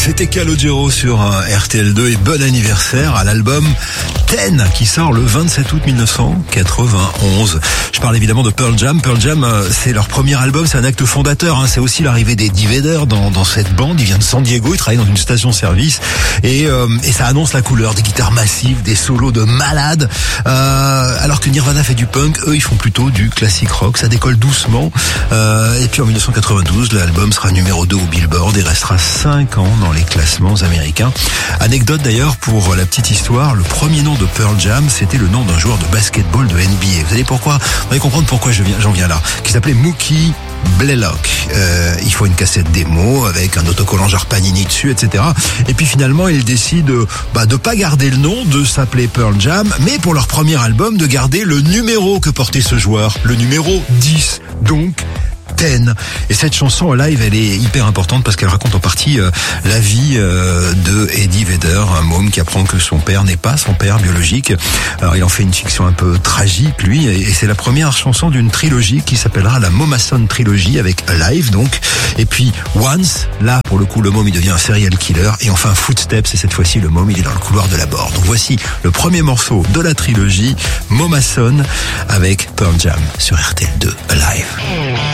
C'était Calogero sur RTL2 et bon anniversaire à l'album Ten qui sort le 27 août 1991. Je parle évidemment de Pearl Jam. Pearl Jam, c'est leur premier album, c'est un acte fondateur. C'est aussi l'arrivée d'Eddie Vedder dans cette bande. Il vient de San Diego, il travaille dans une station-service et ça annonce la couleur, des guitares massives, des solos de malades. Alors que Nirvana fait du punk, eux ils font plutôt du classic rock. Ça décolle doucement. Et puis en 1992, l'album sera numéro 2 au Billboard et restera 5 ans dans les classements américains. Anecdote d'ailleurs pour la petite histoire, le premier nom de Pearl Jam, c'était le nom d'un joueur de basketball de NBA. Vous savez pourquoi? Vous allez comprendre pourquoi j'en viens là. Qui s'appelait Mookie Blaylock. Il faut une cassette démo avec un autocollant genre Panini dessus, etc. Et puis finalement, ils décident de pas garder le nom, de s'appeler Pearl Jam, mais pour leur premier album, de garder le numéro que portait ce joueur, le numéro 10. Donc, Ten. Et cette chanson en live, elle est hyper importante parce qu'elle raconte en partie la vie de Eddie Vedder, un môme qui apprend que son père n'est pas son père biologique. Alors il en fait une fiction un peu tragique, lui, et c'est la première chanson d'une trilogie qui s'appellera la Momason Trilogy avec Alive, donc. Et puis Once, là pour le coup le môme il devient un serial killer, et enfin Footsteps, et cette fois-ci le môme il est dans le couloir de la mort. Donc voici le premier morceau de la trilogie, Momason avec Pearl Jam sur RTL2 Alive.